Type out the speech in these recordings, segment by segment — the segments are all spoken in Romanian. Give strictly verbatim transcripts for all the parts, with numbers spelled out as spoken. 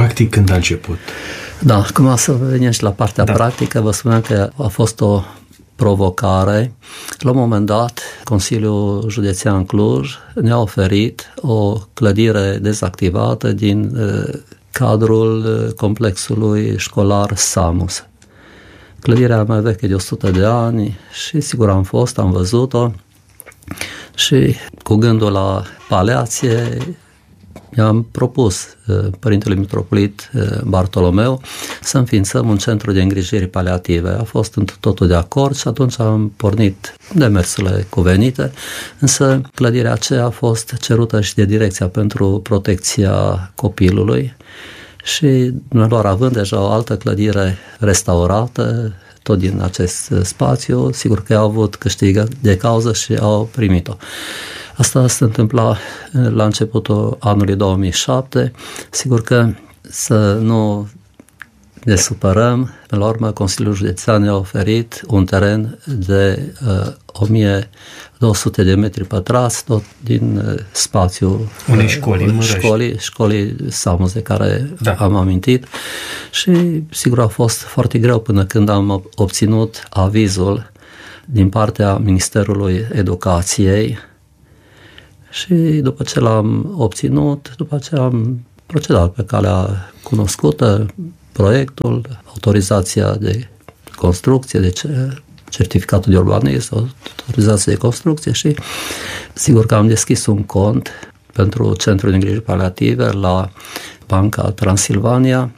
practic când a început? Da, acum să venim și la partea da. practică. Vă spuneam că a fost o provocare. La un moment dat, Consiliul Județean Cluj ne-a oferit o clădire dezactivată din uh, cadrul complexului școlar Samus. Clădirea mai veche de o sută de ani și sigur am fost, am văzut-o și cu gândul la paleație i-am propus Părintele Mitropolit Bartolomeu să înființăm un centru de îngrijiri paliative. A fost într totul de acord și atunci am pornit demersurile cuvenite, însă clădirea aceea a fost cerută și de Direcția pentru Protecția Copilului și lor având deja o altă clădire restaurată, tot din acest spațiu, sigur că au avut câștig de cauză și au primit-o. Asta se întâmpla la începutul anului două mii șapte. Sigur că să nu ne supărăm, la urmă Consiliul Județean ne-a oferit un teren de uh, o mie două sute de metri pătrați, tot din uh, spațiul unei școli, uh, școlii, școlii Samus, de care da. am amintit. Și sigur a fost foarte greu până când am obținut avizul din partea Ministerului Educației. Și după ce l-am obținut, după ce am procedat pe calea cunoscută, proiectul, autorizația de construcție, de certificatul de urbanism, autorizația de construcție și sigur că am deschis un cont pentru Centrul de Îngrijiri Paliative la Banca Transilvania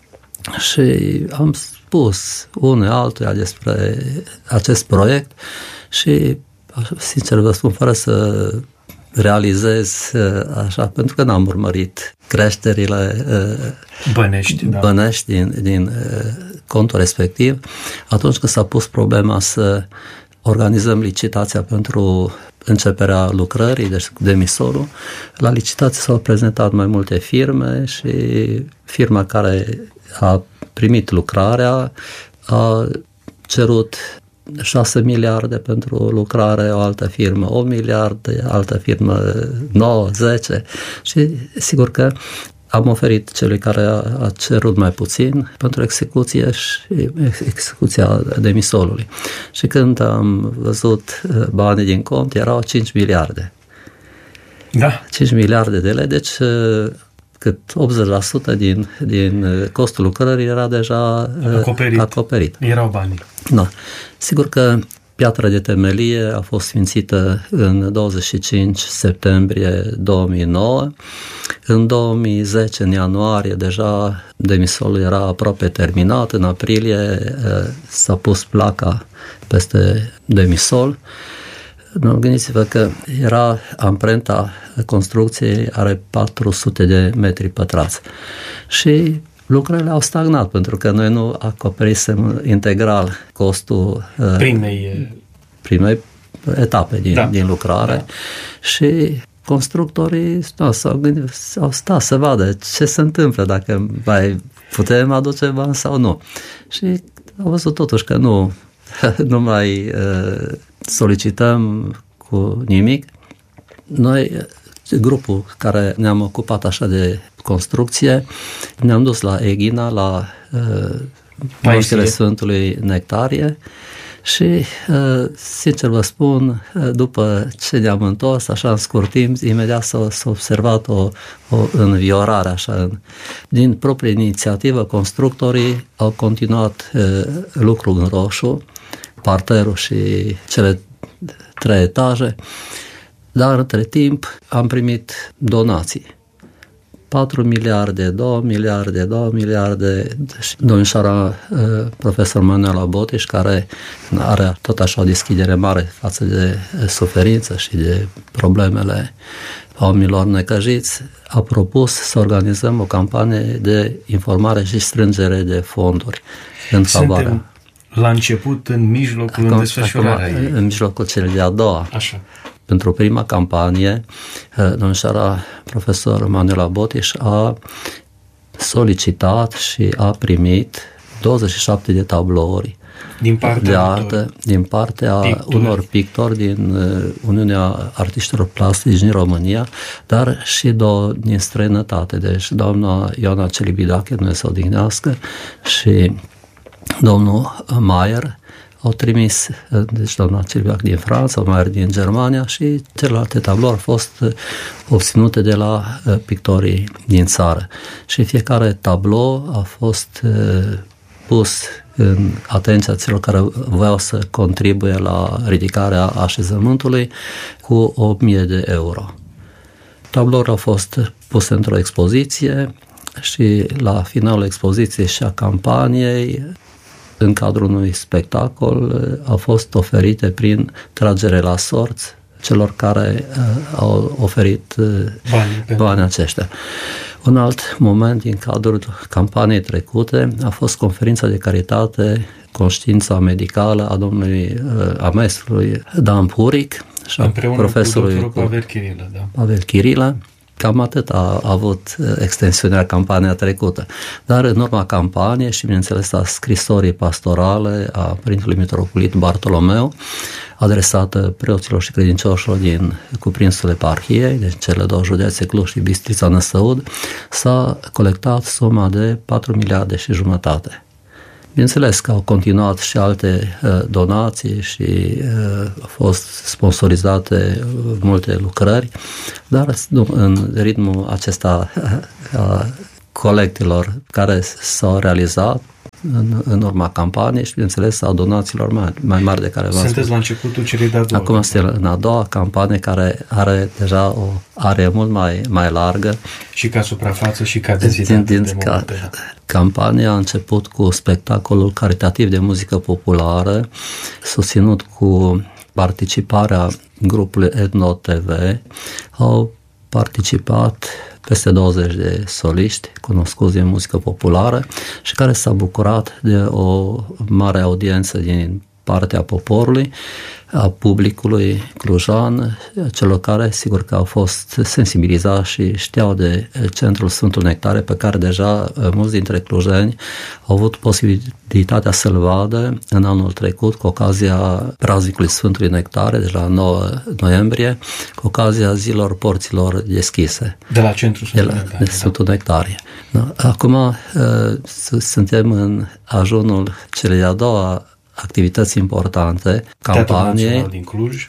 și am spus une altuia despre acest proiect și, sincer vă spun, fără să realizez așa, pentru că n-am urmărit creșterile bănești, da. bănești din, din contul respectiv. Atunci când s-a pus problema să organizăm licitația pentru începerea lucrării, deci demisolul, la licitație s-au prezentat mai multe firme și firma care a primit lucrarea a cerut șase miliarde pentru lucrare, o altă firmă opt miliarde, altă firmă nouă, zece și sigur că am oferit celui care a, a cerut mai puțin pentru execuție și execuția demisolului. Și când am văzut banii din cont, erau cinci miliarde. Da. cinci miliarde de lei, deci cât optzeci la sută din, din costul lucrării era deja acoperit. acoperit. Erau banii. Da. Sigur că piatra de temelie a fost sfințită în douăzeci și cinci septembrie două mii nouă. În două mii zece, în ianuarie, deja demisolul era aproape terminat. În aprilie s-a pus placa peste demisol. Gândiți-vă că era amprenta construcției, are patru sute de metri pătrați. Și lucrările au stagnat, pentru că noi nu acoperisem integral costul primei, primei etape din, da. din lucrare da. și constructorii da, s-au gândit, s-au stat să vadă ce se întâmplă, dacă mai putem aduce bani sau nu. Și au văzut totuși că nu, nu mai uh, solicităm cu nimic. Noi, grupul care ne-am ocupat așa de construcție, ne-am dus la Eghina, la uh, Moaștele Sfântului Nectarie și, uh, sincer vă spun, uh, după ce ne-am întors, așa în scurt timp, imediat s-a, s-a observat o, o înviorare, așa, în, din proprie inițiativă, constructorii au continuat uh, lucrul în roșu, parterul și cele trei etaje, dar între timp am primit donații. patru miliarde, două miliarde, două miliarde și domnișoara profesor Manuela Botiș, care are tot așa o deschidere mare față de suferință și de problemele oamenilor necăjiți, a propus să organizăm o campanie de informare și strângere de fonduri în favoarea. La început, în mijlocul, acum, în desfășurarea ei. În mijlocul cel de-a doua. Așa. Pentru prima campanie, domnișoara profesor Manuela Botiș a solicitat și a primit douăzeci și șapte de tablouri din partea de artă din partea pictori. unor pictori din Uniunea Artiștilor Plastici din România, dar și două din străinătate. Deci doamna Ioana Celibidache, Dumnezeu să o odihnească, și domnul Maier au trimis, deci doamna Celibidache din Franța, Maier din Germania, și celelalte tablouri au fost obținute de la pictorii din țară. Și fiecare tablou a fost pus în atenția celor care voiau să contribuie la ridicarea așezământului cu o mie de euro. Tablourile au fost puse într-o expoziție și la finalul expoziției și a campaniei, în cadrul unui spectacol, au fost oferite prin tragere la sorți celor care uh, au oferit uh, banii, banii aceștia. Un alt moment din cadrul campaniei trecute a fost conferința de caritate Conștiința Medicală a domnului, a maestrului Dan Puric și a profesorului cu Pavel Chirilă. Da. Pavel Chirilă. Cam atât a avut extensiunea campania trecută. Dar în urma campaniei și, bineînțeles, a scrisorii pastorale a Părintelui Mitropolit Bartolomeu, adresată preoților și credincioșilor din cuprinsul eparhiei, deci cele două județe, Cluj și Bistrița Năsăud, s-a colectat suma de patru miliarde și jumătate. Bineînțeles că au continuat și alte uh, donații și uh, au fost sponsorizate uh, multe lucrări, dar nu, în ritmul acesta uh, a colectelor care s-au realizat în, în urma campaniei și, bineînțeles, a donațiilor mai, mai mari de care v-am Sunteți spus. la începutul celei de-a doua. Acum este în a doua campanie, care are deja o are mult mai, mai largă. Și ca suprafață și ca densitate din, din, de ca, campania a început cu spectacolul caritativ de muzică populară, susținut cu participarea grupului Etno T V. Au participat peste douăzeci de soliști cunoscuți de muzică populară și care s-a bucurat de o mare audiență din partea poporului, a publicului clujan, celor care, sigur că au fost sensibilizați și știau de Centrul Sfântul Nectare, pe care deja mulți dintre clujeni au avut posibilitatea să-l vadă în anul trecut, cu ocazia praznicului Sfântului Nectare, deci la nouă noiembrie, cu ocazia zilor porților deschise. De la Centrul Sfântul Nectare. De Sfântul Nectare. Da. Acum suntem în ajunul celei de-a doua activități importante. Campaniei din Cluj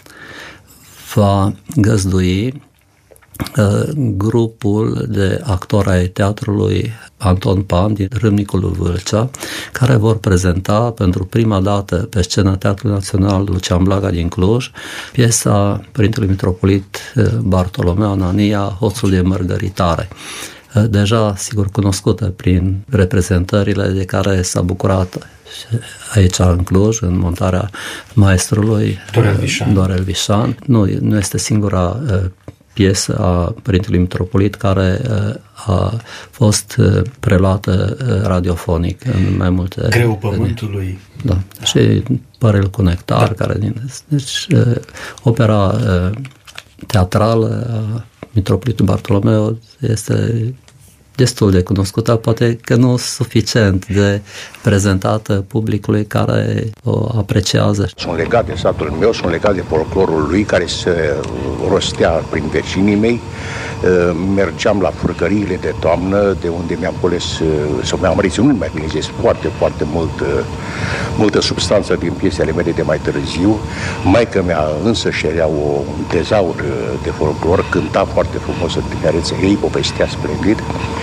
va găzdui uh, grupul de actori ai teatrului Anton Pan din Râmnicul Vâlcea, care vor prezenta pentru prima dată pe scena Teatrului Național Lucian Blaga din Cluj piesa Părintelui Mitropolit Bartolomeu Anania, Hoțul de Mărgăritare. Deja, sigur, cunoscută prin reprezentările de care s-a bucurat aici în Cluj, în montarea maestrului Dorel Vișan. Dorel Vișan. Nu, nu este singura uh, piesă a Părintelui Mitropolit care uh, a fost uh, preluată uh, radiofonic în mai multe... Greu Pământului. Da. Da. Și Părel cu nectar, da. Care din... Deci, uh, opera uh, teatrală a Mitropolitului Bartolomeu este destul de cunoscută, poate că nu suficient de prezentată publicului care o apreciază. Sunt legat de satul meu, sunt legat de folclorul lui care se rostea prin vecinii mei. Mergeam la furcăriile de toamnă, de unde mi-am cules, sau mi-am reținut, mai bine zis, foarte, foarte mult, multă substanță din piesele mele de mai târziu. Maică mea însă și era o tezaur de folclor, cânta foarte frumos în tinerețe ei, povestea splendid.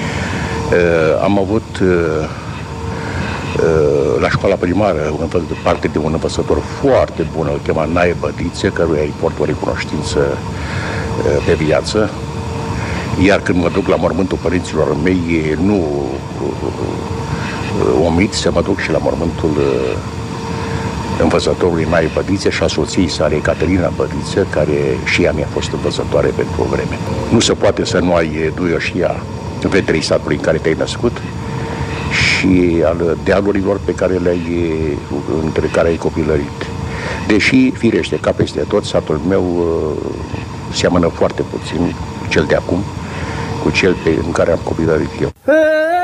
Am avut la școala primară parte de un învățător foarte bun, îl chema Nae Bădițe, căruia îi port o recunoștință pe viață. Iar când mă duc la mormântul părinților mei, nu omit să mă duc și la mormântul învățătorului Nae Bădițe și a soției sale, Caterina Bădițe, care și ea mi-a fost învățătoare pentru o vreme. Nu se poate să nu ai duioșia veterei satului în care te-ai născut și al dealurilor pe care le-ai, între care ai copilărit. Deși, firește, ca peste tot, satul meu seamănă foarte puțin, cel de acum, cu cel pe, în care am copilărit eu.